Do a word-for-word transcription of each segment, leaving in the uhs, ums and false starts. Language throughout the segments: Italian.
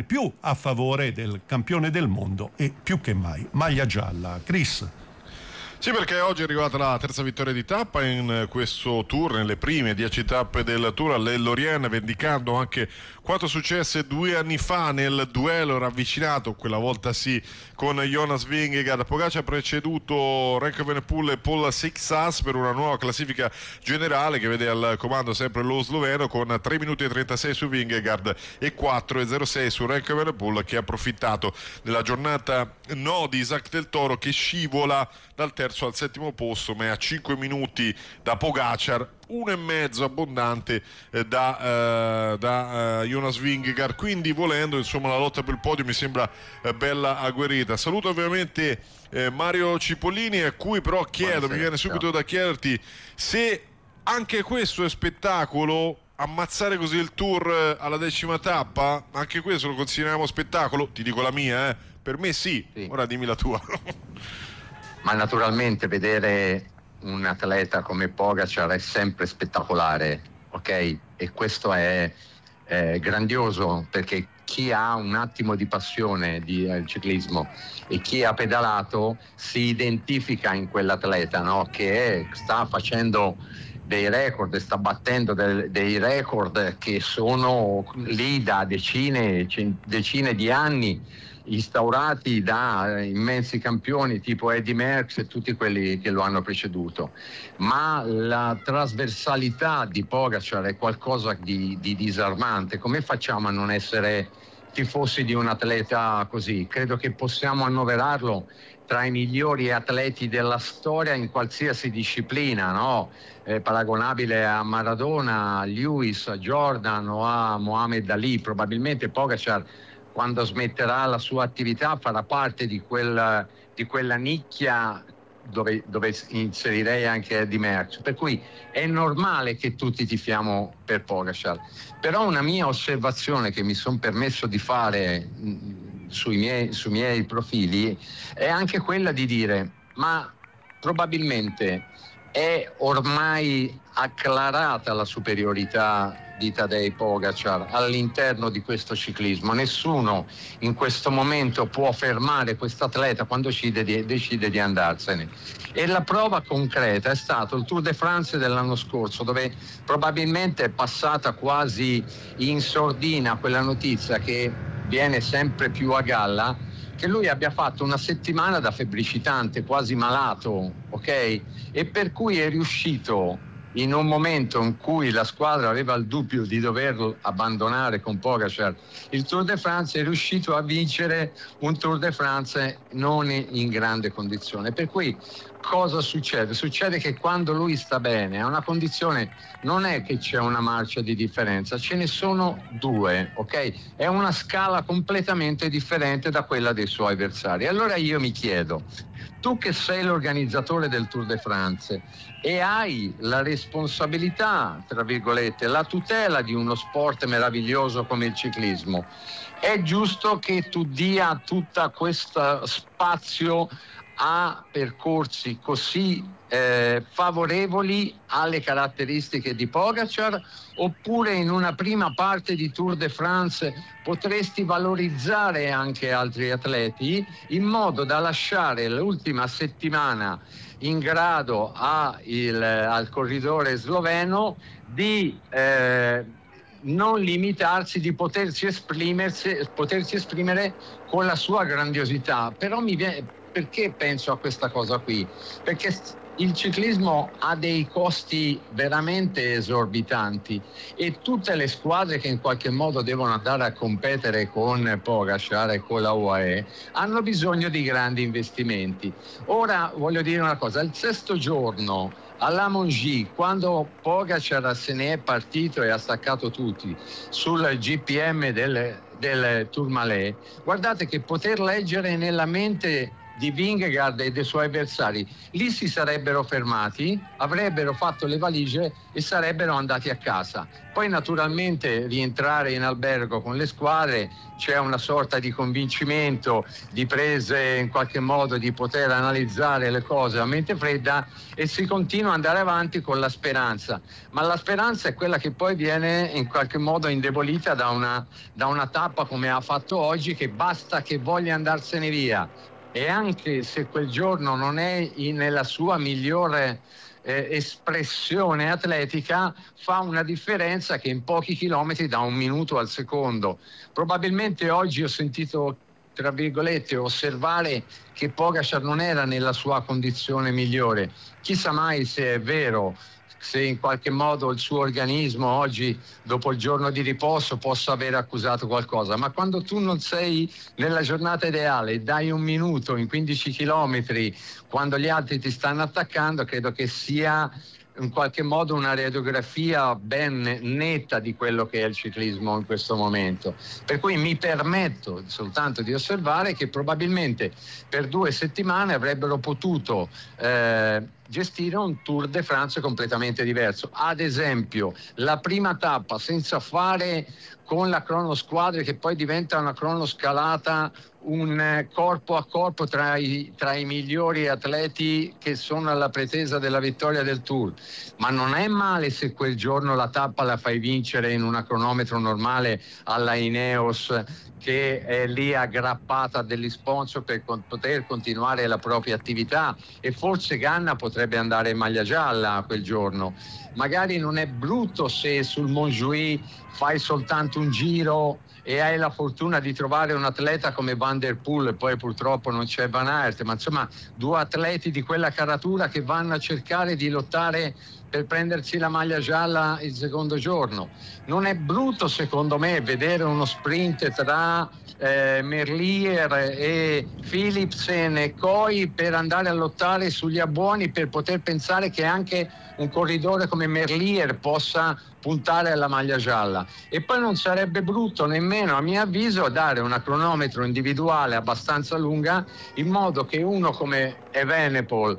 sempre più a favore del campione del mondo e più che mai maglia gialla. Chris. Sì, perché oggi è arrivata la terza vittoria di tappa in questo tour, nelle prime dieci tappe del tour all'Elorient, vendicando anche quanto successe due anni fa nel duello ravvicinato, quella volta sì, con Jonas Vingegaard. Pogacar ha preceduto Remco Evenepoel e Paul Sixas per una nuova classifica generale che vede al comando sempre lo sloveno con tre minuti e trentasei su Vingegaard e quattro e zero sei su Remco Evenepoel, che ha approfittato della giornata no di Isaac Del Toro, che scivola dal terzo al settimo posto, ma è a cinque minuti da Pogacar, uno e mezzo abbondante eh, da, eh, da eh, Jonas Vingegaard. Quindi, volendo, insomma, la lotta per il podio mi sembra eh, bella agguerrita. Saluto ovviamente eh, Mario Cipollini, a cui però chiedo, Buonasera, mi viene subito ciao. da chiederti se anche questo è spettacolo. Ammazzare così il tour alla decima tappa, anche questo lo consideriamo spettacolo? Ti dico la mia, eh. Per me sì, sì. Ora dimmi la tua. Ma naturalmente vedere un atleta come Pogacar è sempre spettacolare, ok? E questo è, è grandioso, perché chi ha un attimo di passione di eh, ciclismo e chi ha pedalato si identifica in quell'atleta, no? Che è, sta facendo dei record, sta battendo del, dei record che sono lì da decine, decine di anni, instaurati da immensi campioni tipo Eddy Merckx e tutti quelli che lo hanno preceduto. Ma la trasversalità di Pogacar è qualcosa di, di disarmante. Come facciamo a non essere tifosi di un atleta così? Credo che possiamo annoverarlo tra i migliori atleti della storia in qualsiasi disciplina, no? È paragonabile a Maradona, a Lewis, a Jordan o a Muhammad Ali. Probabilmente Pogacar, quando smetterà la sua attività, farà parte di, quel, di quella nicchia dove, dove inserirei anche Eddy Merckx. Per cui è normale che tutti tifiamo per Pogacar. Però una mia osservazione che mi sono permesso di fare sui miei, sui miei profili è anche quella di dire: ma probabilmente è ormai acclarata la superiorità di Tadej Pogacar all'interno di questo ciclismo. Nessuno in questo momento può fermare quest'atleta quando decide di, decide di andarsene. E la prova concreta è stato il Tour de France dell'anno scorso, dove probabilmente è passata quasi in sordina quella notizia che viene sempre più a galla, che lui abbia fatto una settimana da febbricitante, quasi malato, ok? E per cui è riuscito, in un momento in cui la squadra aveva il dubbio di doverlo abbandonare con Pogacar il Tour de France, è riuscito a vincere un Tour de France non in grande condizione. Per cui cosa succede? Succede che quando lui sta bene, ha una condizione, non è che c'è una marcia di differenza, ce ne sono due, ok? È una scala completamente differente da quella dei suoi avversari. Allora io mi chiedo, tu che sei l'organizzatore del Tour de France e hai la responsabilità, tra virgolette, la tutela di uno sport meraviglioso come il ciclismo, è giusto che tu dia tutto questo spazio a percorsi così eh, favorevoli alle caratteristiche di Pogacar, oppure in una prima parte di Tour de France potresti valorizzare anche altri atleti in modo da lasciare l'ultima settimana in grado a il, al corridore sloveno di eh, non limitarsi, di potersi esprimersi, potersi esprimere con la sua grandiosità. Però mi viene, perché penso a questa cosa qui? Perché il ciclismo ha dei costi veramente esorbitanti e tutte le squadre che in qualche modo devono andare a competere con Pogacar e con la U A E hanno bisogno di grandi investimenti. Ora voglio dire una cosa, il sesto giorno alla Mongy, quando Pogacar se ne è partito e ha staccato tutti sul G P M del, del Tourmalet, guardate che poter leggere nella mente di Vingegaard e dei suoi avversari. Lì si sarebbero fermati, avrebbero fatto le valigie e sarebbero andati a casa. Poi naturalmente rientrare in albergo con le squadre, c'è una sorta di convincimento, di prese in qualche modo di poter analizzare le cose a mente fredda e si continua ad andare avanti con la speranza. Ma la speranza è quella che poi viene in qualche modo indebolita da una, da una tappa come ha fatto oggi, che basta che voglia andarsene via. E anche se quel giorno non è in, nella sua migliore eh, espressione atletica, fa una differenza che in pochi chilometri da un minuto al secondo. Probabilmente oggi ho sentito, tra virgolette, osservare che Pogačar non era nella sua condizione migliore. Chissà mai se è vero, se in qualche modo il suo organismo oggi, dopo il giorno di riposo, possa aver accusato qualcosa. Ma quando tu non sei nella giornata ideale, dai un minuto in quindici chilometri, quando gli altri ti stanno attaccando, credo che sia in qualche modo una radiografia ben netta di quello che è il ciclismo in questo momento. Per cui mi permetto soltanto di osservare che probabilmente per due settimane avrebbero potuto eh, gestire un Tour de France completamente diverso. Ad esempio, la prima tappa senza fare con la cronosquadra, che poi diventa una cronoscalata, un corpo a corpo tra i, tra i migliori atleti che sono alla pretesa della vittoria del Tour. Ma non è male se quel giorno la tappa la fai vincere in una cronometro normale alla Ineos, che è lì aggrappata a degli sponsor per con- poter continuare la propria attività, e forse Ganna potrebbe andare in maglia gialla quel giorno. Magari non è brutto se sul Montjuïc fai soltanto un giro e hai la fortuna di trovare un atleta come Van der Poel, poi purtroppo non c'è Van Aert, ma insomma due atleti di quella caratura che vanno a cercare di lottare per prendersi la maglia gialla il secondo giorno. Non è brutto, secondo me, vedere uno sprint tra eh, Merlier e Philipsen e Coy per andare a lottare sugli abbuoni, per poter pensare che anche un corridore come Merlier possa puntare alla maglia gialla. E poi non sarebbe brutto nemmeno, a mio avviso, dare una cronometro individuale abbastanza lunga, in modo che uno come Evenepoel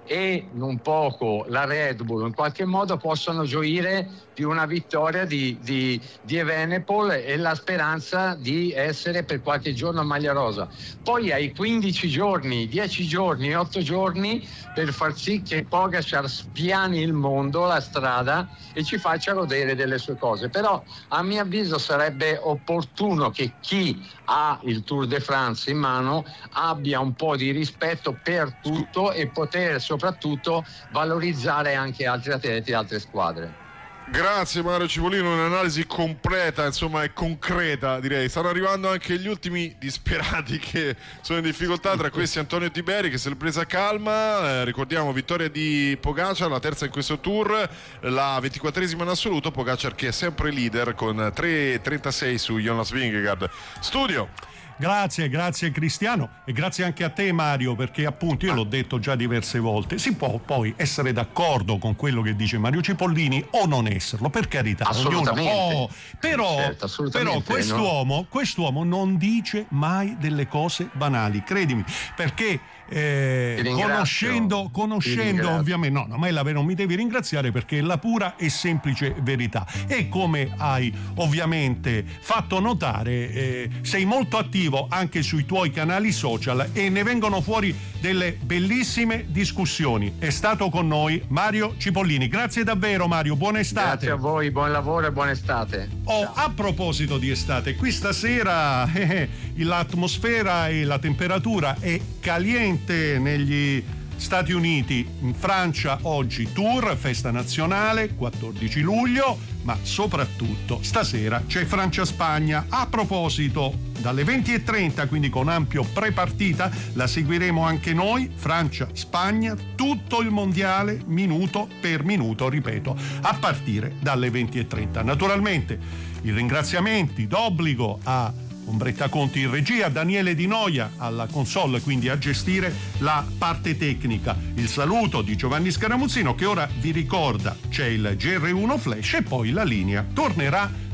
e non poco la Red Bull in qualche modo possano gioire di una vittoria di, di, di Evenepoel e la speranza di essere per qualche giorno a maglia rosa. Poi hai quindici giorni, dieci giorni, otto giorni per far sì che Pogačar spiani il mondo, la strada, e ci faccia godere delle sue cose. Però a mio avviso sarebbe opportuno che chi ha il Tour de France in mano abbia un po' di rispetto per tutto e poter soprattutto valorizzare anche altri atleti e altre squadre. Grazie Mario Cipollino, un'analisi completa, insomma, e concreta, direi. Stanno arrivando anche gli ultimi disperati che sono in difficoltà, tra questi Antonio Tiberi, che se l'è presa calma. Eh, ricordiamo vittoria di Pogačar, la terza in questo Tour, la ventiquattresima in assoluto. Pogačar che è sempre leader con tre trentasei su Jonas Vingegaard. Studio. Grazie, grazie Cristiano, e grazie anche a te Mario, perché appunto io l'ho detto già diverse volte, si può poi essere d'accordo con quello che dice Mario Cipollini o non esserlo, per carità, assolutamente. Ognuno, oh, però, certo, assolutamente, però quest'uomo, no? quest'uomo non dice mai delle cose banali, credimi, perché eh, conoscendo, conoscendo ovviamente, no, no, ma non mi devi ringraziare, perché è la pura e semplice verità. E come hai ovviamente fatto notare, eh, sei molto attivo anche sui tuoi canali social e ne vengono fuori delle bellissime discussioni. È stato con noi Mario Cipollini. Grazie davvero Mario, buona estate. Grazie a voi, buon lavoro e buona estate. Oh, a proposito di estate, qui stasera eh, l'atmosfera e la temperatura è caliente negli Stati Uniti. In Francia oggi Tour, festa nazionale, quattordici luglio, ma soprattutto stasera c'è Francia-Spagna. A proposito, dalle venti e trenta, quindi con ampio prepartita, la seguiremo anche noi, Francia-Spagna, tutto il mondiale minuto per minuto, ripeto, a partire dalle venti e trenta. Naturalmente i ringraziamenti d'obbligo a Ombretta Conti in regia, Daniele Di Noia alla console, quindi a gestire la parte tecnica. Il saluto di Giovanni Scaramuzzino, che ora vi ricorda c'è il G R uno Flash e poi la linea tornerà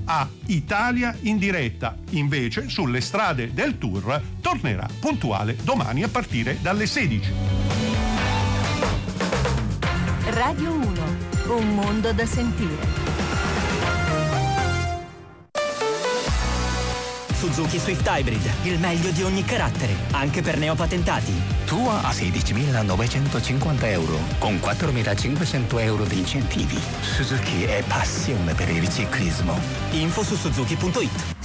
a Italia in diretta. Invece sulle strade del tour tornerà puntuale domani a partire dalle sedici. Radio uno, un mondo da sentire. Suzuki Swift Hybrid, il meglio di ogni carattere, anche per neopatentati. Tua a sedicimilanovecentocinquanta euro, con quattromilacinquecento euro di incentivi. Suzuki è passione per il ciclismo. Info su suzuki punto it.